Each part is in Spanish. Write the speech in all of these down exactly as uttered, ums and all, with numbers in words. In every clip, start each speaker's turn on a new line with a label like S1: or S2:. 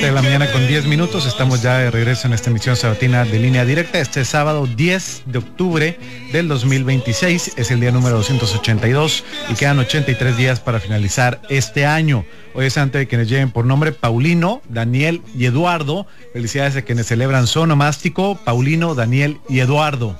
S1: siete de la mañana con diez minutos. Estamos ya de regreso en esta emisión sabatina de Línea Directa. Este sábado diez de octubre del dos mil veintiséis es el día número doscientos ochenta y dos y quedan ochenta y tres días para finalizar este año. Hoy es santo de quienes lleven por nombre Paulino, Daniel y Eduardo. Felicidades a quienes celebran su onomástico, Paulino, Daniel y Eduardo.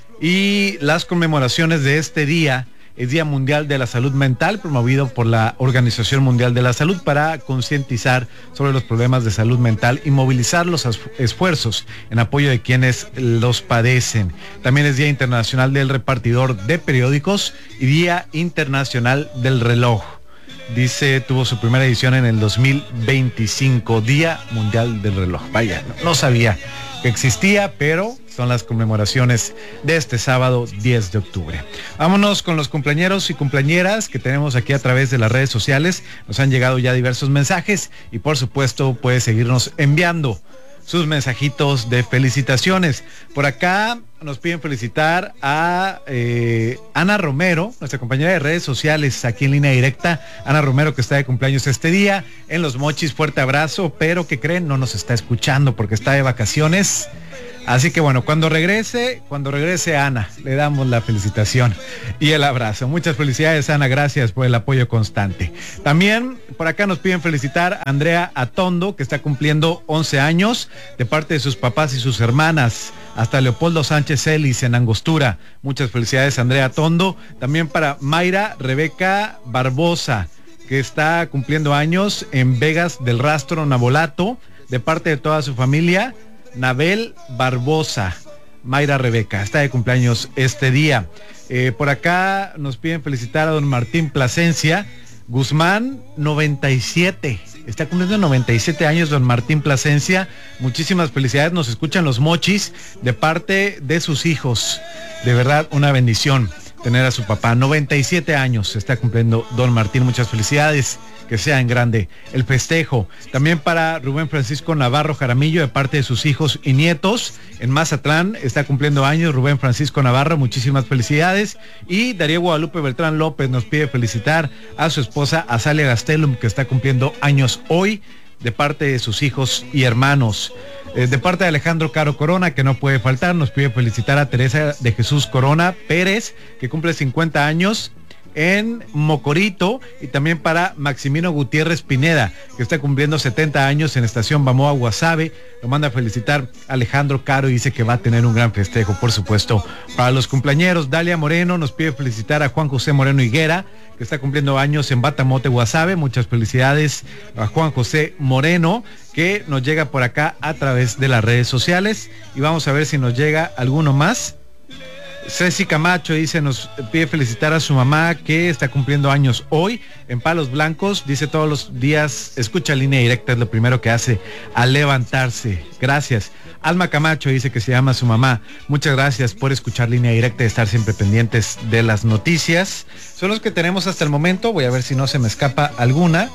S1: Y las conmemoraciones de este día: es Día Mundial de la Salud Mental, promovido por la Organización Mundial de la Salud para concientizar sobre los problemas de salud mental y movilizar los esfuerzos en apoyo de quienes los padecen. También es Día Internacional del Repartidor de Periódicos y Día Internacional del Reloj. Dice, tuvo su primera edición en el dos mil veinticinco, Día Mundial del Reloj. Vaya, no, no sabía que existía, pero son las conmemoraciones de este sábado diez de octubre. Vámonos con los cumpleañeros y cumpleañeras que tenemos aquí a través de las redes sociales. Nos han llegado ya diversos mensajes y por supuesto puede seguirnos enviando sus mensajitos de felicitaciones. Por acá nos piden felicitar a eh, Ana Romero, nuestra compañera de redes sociales aquí en Línea Directa. Ana Romero, que está de cumpleaños este día en Los Mochis. Fuerte abrazo, pero ¿qué creen? No nos está escuchando porque está de vacaciones. Así que bueno, cuando regrese, cuando regrese Ana, le damos la felicitación y el abrazo. Muchas felicidades, Ana, gracias por el apoyo constante. También por acá nos piden felicitar a Andrea Atondo, que está cumpliendo once años, de parte de sus papás y sus hermanas, hasta Leopoldo Sánchez Ellis en Angostura. Muchas felicidades, Andrea Atondo. También para Mayra Rebeca Barbosa, que está cumpliendo años en Vegas del Rastro, Nabolato, de parte de toda su familia. Nabel Barbosa, Mayra Rebeca, está de cumpleaños este día. Eh, por acá nos piden felicitar a don Martín Plasencia Guzmán, noventa y siete. Está cumpliendo noventa y siete años don Martín Plasencia. Muchísimas felicidades, nos escuchan Los Mochis de parte de sus hijos. De verdad, una bendición tener a su papá. noventa y siete años está cumpliendo don Martín. Muchas felicidades, que sea en grande el festejo. También para Rubén Francisco Navarro Jaramillo, de parte de sus hijos y nietos en Mazatlán, está cumpliendo años Rubén Francisco Navarro. Muchísimas felicidades. Y Darío Guadalupe Beltrán López nos pide felicitar a su esposa Azalia Gastelum, que está cumpliendo años hoy, de parte de sus hijos y hermanos. Eh, de parte de Alejandro Caro Corona, que no puede faltar, nos pide felicitar a Teresa de Jesús Corona Pérez, que cumple cincuenta años en Mocorito. Y también para Maximino Gutiérrez Pineda, que está cumpliendo setenta años en Estación Bamoa, Guasave. Lo manda a felicitar Alejandro Caro y dice que va a tener un gran festejo, por supuesto, para los cumpleañeros. Dalia Moreno nos pide felicitar a Juan José Moreno Higuera, que está cumpliendo años en Batamote, Guasave. Muchas felicidades a Juan José Moreno, que nos llega por acá a través de las redes sociales. Y vamos a ver si nos llega alguno más. Ceci Camacho dice, nos pide felicitar a su mamá, que está cumpliendo años hoy en Palos Blancos. Dice, todos los días escucha Línea Directa, es lo primero que hace al levantarse. Gracias. Alma Camacho dice que se llama su mamá. Muchas gracias por escuchar Línea Directa y estar siempre pendientes de las noticias. Son los que tenemos hasta el momento. Voy a ver si no se me escapa alguna.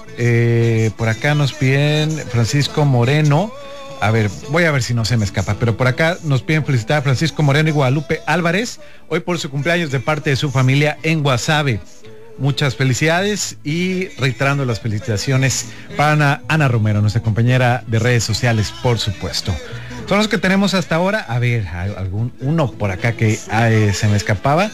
S1: Eh, por acá nos piden Francisco Moreno. A ver, voy a ver si no se me escapa, pero por acá nos piden felicitar a Francisco Moreno y Guadalupe Álvarez, hoy por su cumpleaños, de parte de su familia en Guasave. Muchas felicidades y reiterando las felicitaciones para Ana, Ana Romero, nuestra compañera de redes sociales, por supuesto. Son los que tenemos hasta ahora. A ver, algún uno por acá que ay, se me escapaba.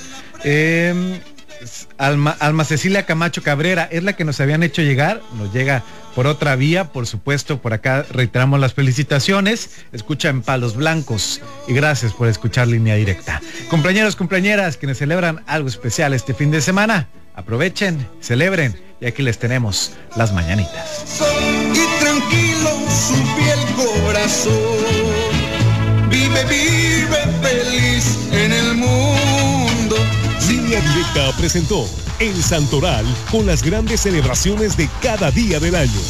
S1: Eh, Alma, Alma Cecilia Camacho Cabrera es la que nos habían hecho llegar, nos llega por otra vía, por supuesto. Por acá reiteramos las felicitaciones. Escucha en Palos Blancos y gracias por escuchar Línea Directa. Cumpleañeros, cumpleañeras, quienes celebran algo especial este fin de semana, aprovechen, celebren, y aquí les tenemos las mañanitas.
S2: Y tranquilo su piel corazón, vive, vive feliz en el mundo.
S3: Línea Directa presentó El Santoral, con las grandes celebraciones de cada día del año.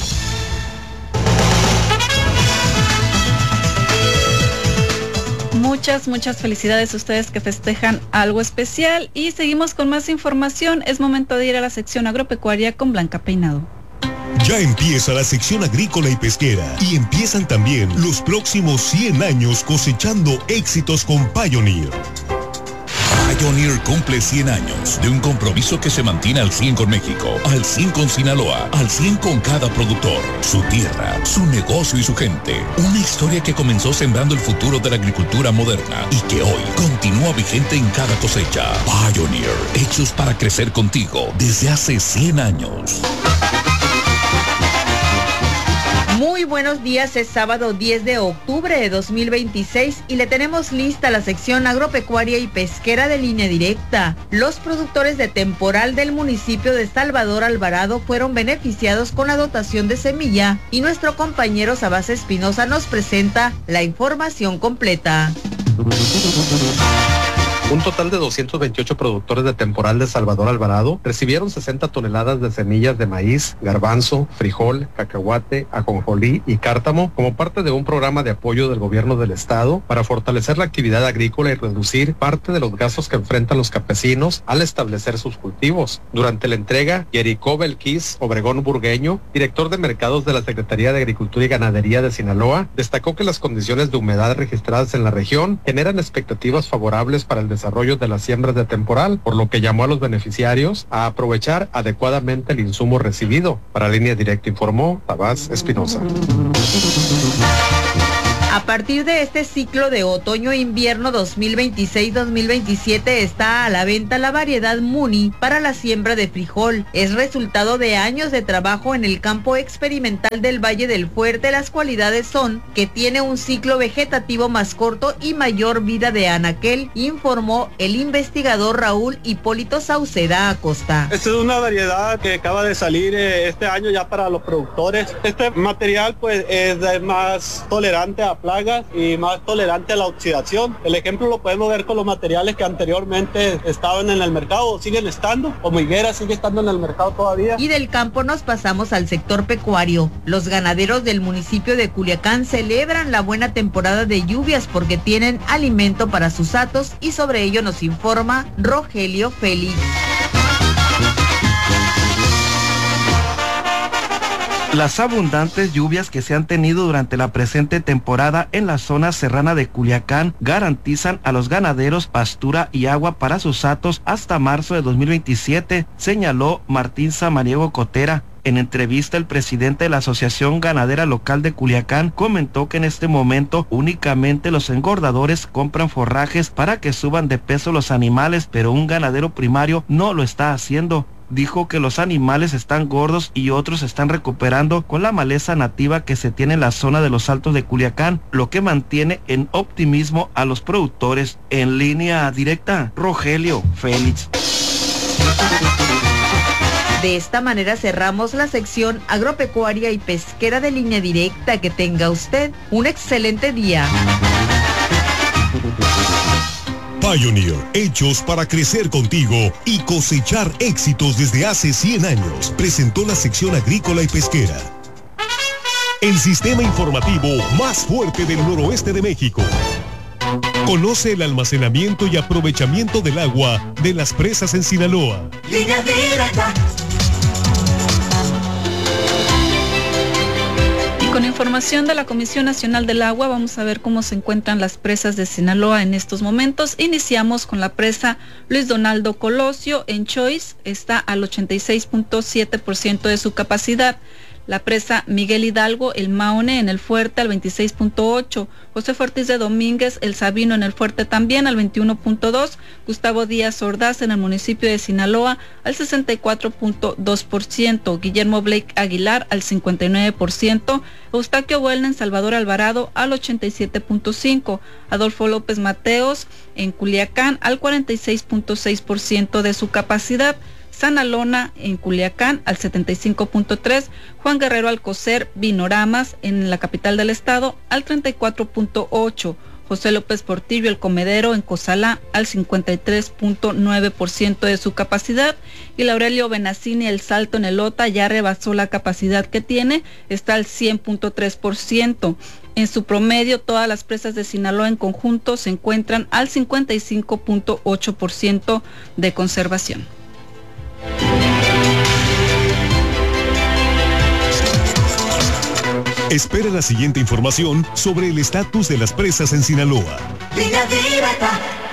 S4: Muchas, muchas felicidades a ustedes que festejan algo especial. Y seguimos con más información. Es momento de ir a la sección agropecuaria con Blanca Peinado.
S3: Ya empieza la sección agrícola y pesquera, y empiezan también los próximos cien años cosechando éxitos con Pioneer.
S5: Pioneer cumple cien años de un compromiso que se mantiene al cien con México, al cien con Sinaloa, al cien con cada productor, su tierra, su negocio y su gente. Una historia que comenzó sembrando el futuro de la agricultura moderna y que hoy continúa vigente en cada cosecha. Pioneer, hechos para crecer contigo desde hace cien años.
S6: Muy buenos días, es sábado diez de octubre de dos mil veintiséis y le tenemos lista la sección agropecuaria y pesquera de Línea Directa. Los productores de temporal del municipio de Salvador Alvarado fueron beneficiados con la dotación de semilla y nuestro compañero Sabás Espinosa nos presenta la información completa.
S7: Un total de doscientos veintiocho productores de temporal de Salvador Alvarado recibieron sesenta toneladas de semillas de maíz, garbanzo, frijol, cacahuate, ajonjolí y cártamo como parte de un programa de apoyo del gobierno del estado para fortalecer la actividad agrícola y reducir parte de los gastos que enfrentan los campesinos al establecer sus cultivos. Durante la entrega, Jericó Belkis Obregón Burgueño, director de mercados de la Secretaría de Agricultura y Ganadería de Sinaloa, destacó que las condiciones de humedad registradas en la región generan expectativas favorables para el desarrollo de las siembras de temporal, por lo que llamó a los beneficiarios a aprovechar adecuadamente el insumo recibido. Para Línea Directa informó Sabás Espinosa.
S6: A partir de este ciclo de otoño-invierno dos mil veintiséis dos mil veintisiete está a la venta la variedad Muni para la siembra de frijol. Es resultado de años de trabajo en el campo experimental del Valle del Fuerte. Las cualidades son que tiene un ciclo vegetativo más corto y mayor vida de anaquel, informó el investigador Raúl Hipólito Sauceda Acosta.
S8: Esta es una variedad que acaba de salir eh, este año ya para los productores. Este material pues es más tolerante a plagas y más tolerante a la oxidación. El ejemplo lo podemos ver con los materiales que anteriormente estaban en el mercado o siguen estando, como higuera sigue estando en el mercado todavía.
S6: Y del campo nos pasamos al sector pecuario. Los ganaderos del municipio de Culiacán celebran la buena temporada de lluvias porque tienen alimento para sus hatos y sobre ello nos informa Rogelio Félix.
S9: Las abundantes lluvias que se han tenido durante la presente temporada en la zona serrana de Culiacán garantizan a los ganaderos pastura y agua para sus hatos hasta marzo de dos mil veintisiete, señaló Martín Samaniego Cotera. En entrevista, el presidente de la Asociación Ganadera Local de Culiacán comentó que en este momento únicamente los engordadores compran forrajes para que suban de peso los animales, pero un ganadero primario no lo está haciendo. Dijo que los animales están gordos y otros están recuperando con la maleza nativa que se tiene en la zona de los Altos de Culiacán, lo que mantiene en optimismo a los productores. En Línea Directa, Rogelio Félix.
S6: De esta manera cerramos la sección agropecuaria y pesquera de Línea Directa. Que tenga usted un excelente día.
S3: Pioneer, hechos para crecer contigo y cosechar éxitos desde hace cien años, presentó la sección agrícola y pesquera. El sistema informativo más fuerte del noroeste de México. Conoce el almacenamiento y aprovechamiento del agua de las presas en Sinaloa.
S2: Línea Directa.
S4: Con información de la Comisión Nacional del Agua, vamos a ver cómo se encuentran las presas de Sinaloa en estos momentos. Iniciamos con la presa Luis Donaldo Colosio en Choice, está al ochenta y seis punto siete por ciento de su capacidad. La presa Miguel Hidalgo, el Maone en el Fuerte al veintiséis punto ocho, José Ortiz de Domínguez, el Sabino en el Fuerte también al veintiuno punto dos, Gustavo Díaz Ordaz en el municipio de Sinaloa al sesenta y cuatro punto dos por ciento, Guillermo Blake Aguilar al cincuenta y nueve por ciento, Eustaquio Buelna en Salvador Alvarado al ochenta y siete punto cinco, Adolfo López Mateos en Culiacán al cuarenta y seis punto seis por ciento de su capacidad, Sanalona en Culiacán al setenta y cinco punto tres, Juan Guerrero Alcocer Vinoramas en la capital del estado al treinta y cuatro punto ocho, José López Portillo el Comedero en Cozalá al cincuenta y tres punto nueve por ciento de su capacidad y Laurelio Benacini el Salto en Elota ya rebasó la capacidad que tiene, está al cien punto tres por ciento. En su promedio, todas las presas de Sinaloa en conjunto se encuentran al cincuenta y cinco punto ocho por ciento de conservación.
S3: Espera la siguiente información sobre el estatus de las presas en Sinaloa.
S2: Línea Directa.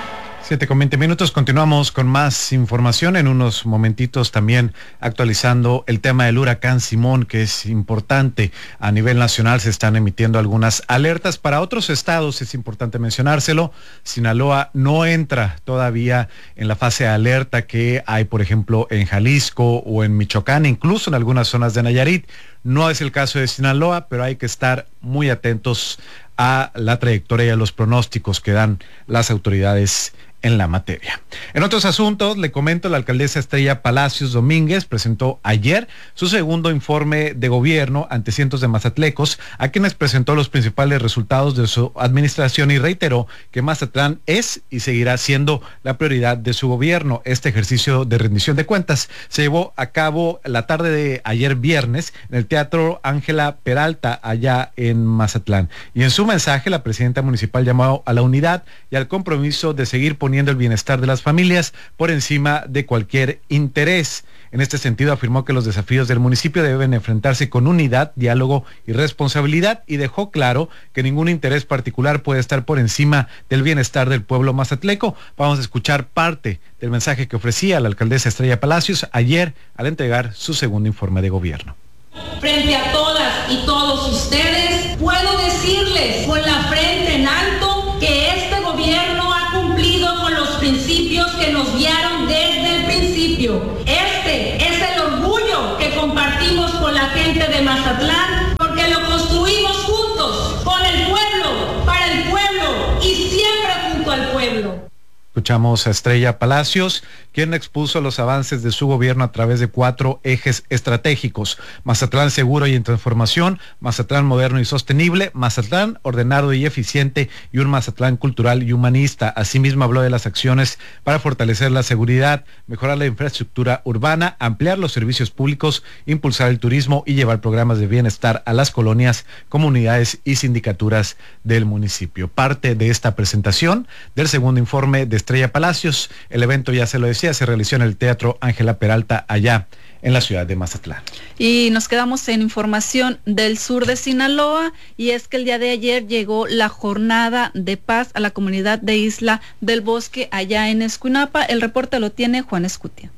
S1: Siete con veinte minutos, continuamos con más información. En unos momentitos también actualizando el tema del huracán Simón, que es importante. A nivel nacional se están emitiendo algunas alertas. Para otros estados es importante mencionárselo. Sinaloa no entra todavía en la fase de alerta que hay, por ejemplo, en Jalisco o en Michoacán, incluso en algunas zonas de Nayarit. No es el caso de Sinaloa, pero hay que estar muy atentos a la trayectoria y a los pronósticos que dan las autoridades en la materia. En otros asuntos, le comento, la alcaldesa Estrella Palacios Domínguez presentó ayer su segundo informe de gobierno ante cientos de mazatlecos, a quienes presentó los principales resultados de su administración y reiteró que Mazatlán es y seguirá siendo la prioridad de su gobierno. Este ejercicio de rendición de cuentas se llevó a cabo la tarde de ayer viernes en el Teatro Ángela Peralta, allá en Mazatlán. Y en su mensaje, la presidenta municipal llamó a la unidad y al compromiso de seguir poniendo el bienestar de las familias por encima de cualquier interés. En este sentido, afirmó que los desafíos del municipio deben enfrentarse con unidad, diálogo y responsabilidad, y dejó claro que ningún interés particular puede estar por encima del bienestar del pueblo mazatleco. Vamos a escuchar parte del mensaje que ofrecía la alcaldesa Estrella Palacios ayer al entregar su segundo informe de gobierno.
S10: Frente a todas y todos ustedes, puedo decirles con la frente en alto que este gobierno ha cumplido con los principios que nos guiaron desde el principio. Este es el orgullo que compartimos con la gente de Mazatlán, porque lo construimos juntos, con el pueblo, para el pueblo y siempre junto al pueblo.
S1: Escuchamos a Estrella Palacios, quien expuso los avances de su gobierno a través de cuatro ejes estratégicos: Mazatlán seguro y en transformación, Mazatlán moderno y sostenible, Mazatlán ordenado y eficiente, y un Mazatlán cultural y humanista. Asimismo, habló de las acciones para fortalecer la seguridad, mejorar la infraestructura urbana, ampliar los servicios públicos, impulsar el turismo y llevar programas de bienestar a las colonias, comunidades y sindicaturas del municipio. Parte de esta presentación del segundo informe de Estrella Palacios. El evento, ya se lo decía, se realizó en el Teatro Ángela Peralta, allá en la ciudad de Mazatlán.
S4: Y nos quedamos en información del sur de Sinaloa, y es que el día de ayer llegó la jornada de paz a la comunidad de Isla del Bosque, allá en Escuinapa. El reporte lo tiene Juan Escutia.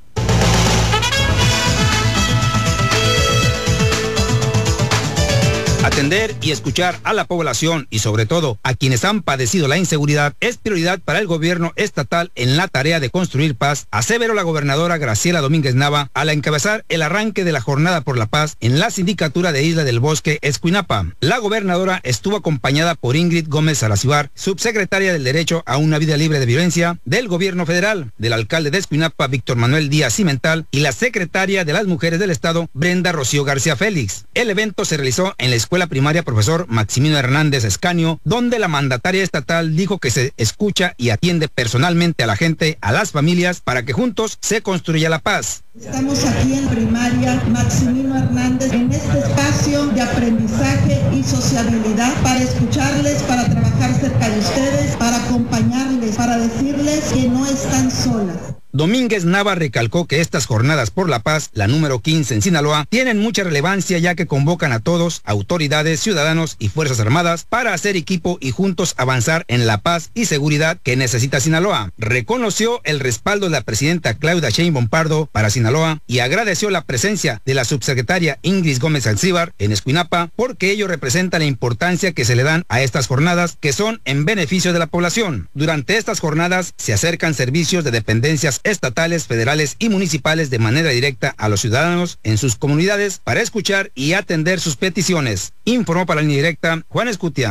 S11: Atender y escuchar a la población y sobre todo a quienes han padecido la inseguridad es prioridad para el gobierno estatal en la tarea de construir paz, aseveró la gobernadora Graciela Domínguez Nava al encabezar el arranque de la Jornada por la Paz en la sindicatura de Isla del Bosque, Escuinapa. La gobernadora estuvo acompañada por Ingrid Gómez Aracibar, subsecretaria del Derecho a una Vida Libre de Violencia del gobierno federal, del alcalde de Escuinapa, Víctor Manuel Díaz Cimental, y la secretaria de las Mujeres del Estado, Brenda Rocío García Félix. El evento se realizó en la Escuela Primaria Profesor Maximino Hernández Escaño, donde la mandataria estatal dijo que se escucha y atiende personalmente a la gente, a las familias, para que juntos se construya la paz.
S12: Estamos aquí en Primaria Maximino Hernández, en este espacio de aprendizaje y sociabilidad, para escucharles, para trabajar cerca de ustedes, para acompañarles, para decirles que no están solas.
S11: Domínguez Nava recalcó que estas jornadas por la paz, la número quince en Sinaloa, tienen mucha relevancia ya que convocan a todos, autoridades, ciudadanos y fuerzas armadas, para hacer equipo y juntos avanzar en la paz y seguridad que necesita Sinaloa. Reconoció el respaldo de la presidenta Claudia Sheinbaum Pardo para Sinaloa y agradeció la presencia de la subsecretaria Ingrid Gómez Aracibar en Escuinapa, porque ello representa la importancia que se le dan a estas jornadas, que son en beneficio de la población. Durante estas jornadas se acercan servicios de dependencias estatales, federales y municipales de manera directa a los ciudadanos en sus comunidades para escuchar y atender sus peticiones. Informó para la línea directa Juan Escutia.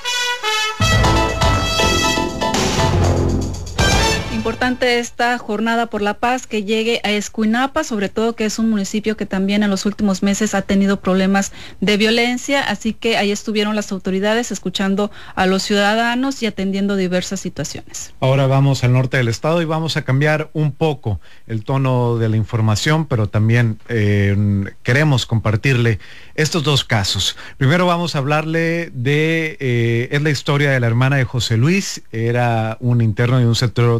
S4: Importante esta jornada por la paz que llegue a Escuinapa, sobre todo que es un municipio que también en los últimos meses ha tenido problemas de violencia, así que ahí estuvieron las autoridades escuchando a los ciudadanos y atendiendo diversas situaciones.
S1: Ahora vamos al norte del estado y vamos a cambiar un poco el tono de la información, pero también eh, queremos compartirle estos dos casos. Primero vamos a hablarle de, eh, es la historia de la hermana de José Luis, era un interno de un centro de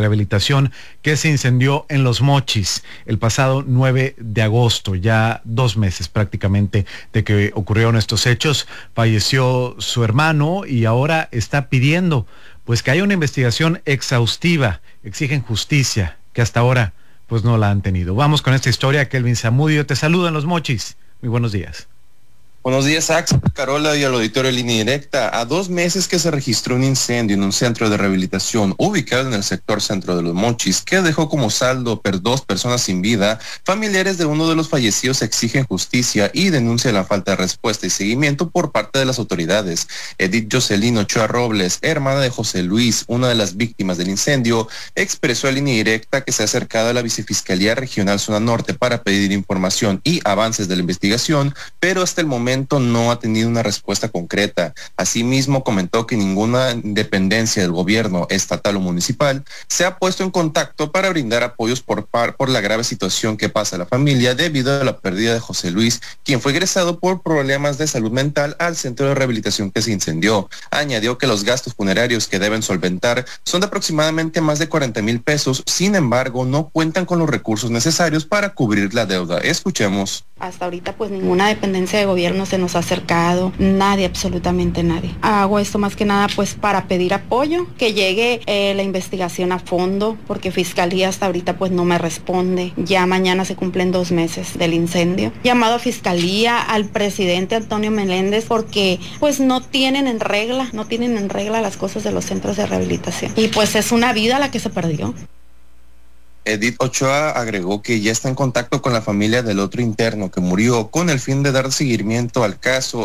S1: rehabilitación que se incendió en Los Mochis el pasado nueve de agosto, ya dos meses prácticamente de que ocurrieron estos hechos. Falleció su hermano y ahora está pidiendo pues que haya una investigación exhaustiva. Exigen justicia, que hasta ahora pues no la han tenido. Vamos con esta historia. Kelvin Zamudio te saluda en Los Mochis. Muy buenos días.
S13: Buenos días, Axel, Carola y al auditorio de Línea Directa. A dos meses que se registró un incendio en un centro de rehabilitación ubicado en el sector centro de Los Mochis, que dejó como saldo per dos personas sin vida, familiares de uno de los fallecidos exigen justicia y denuncian la falta de respuesta y seguimiento por parte de las autoridades. Edith Jocelyn Ochoa Robles, hermana de José Luis, una de las víctimas del incendio, expresó a Línea Directa que se ha acercado a la Vicefiscalía Regional Zona Norte para pedir información y avances de la investigación, pero hasta el momento no ha tenido una respuesta concreta. Asimismo, comentó que ninguna dependencia del gobierno estatal o municipal se ha puesto en contacto para brindar apoyos por, par, por la grave situación que pasa la familia debido a la pérdida de José Luis, quien fue ingresado por problemas de salud mental al centro de rehabilitación que se incendió. Añadió que los gastos funerarios que deben solventar son de aproximadamente más de cuarenta mil pesos, sin embargo, no cuentan con los recursos necesarios para cubrir la deuda. Escuchemos.
S14: Hasta ahorita pues ninguna dependencia de gobierno se nos ha acercado, nadie, absolutamente nadie. Hago esto más que nada pues para pedir apoyo, que llegue eh, la investigación a fondo, porque Fiscalía hasta ahorita pues no me responde. Ya mañana se cumplen dos meses del incendio. Llamado a Fiscalía, al presidente Antonio Meléndez, porque pues no tienen en regla, no tienen en regla las cosas de los centros de rehabilitación. Y pues es una vida la que se perdió.
S13: Edith Ochoa agregó que ya está en contacto con la familia del otro interno que murió con el fin de dar seguimiento al caso